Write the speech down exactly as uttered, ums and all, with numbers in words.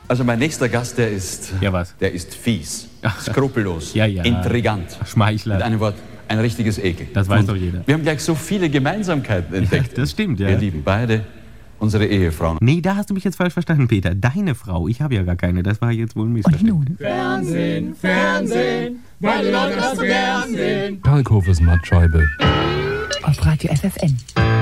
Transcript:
Also mein nächster Gast, der ist, Ja, was? der ist fies, skrupellos, Ja, ja. intrigant. Schmeichler. Mit einem Wort, ein richtiges Ekel. Das weiß Und doch jeder. Wir haben gleich so viele Gemeinsamkeiten entdeckt. das stimmt, ja. Wir lieben beide unsere Ehefrauen. Nee, da hast du mich jetzt falsch verstanden, Peter. Deine Frau. Ich habe ja gar keine. Das war jetzt wohl ein Und Missverständnis. nun? Fernsehen, Fernsehen, meine Leute das Fernsehen. Kalkhofes Mattscheibe. Auf Radio F F N.